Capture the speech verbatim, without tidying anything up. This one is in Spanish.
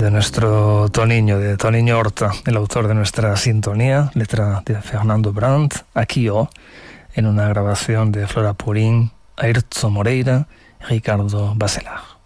de nuestro Toniño, de Toniño Horta, el autor de nuestra sintonía, letra de Fernando Brandt, aquí yo, en una grabación de Flora Purín, Airto Moreira y Ricardo Bacelar.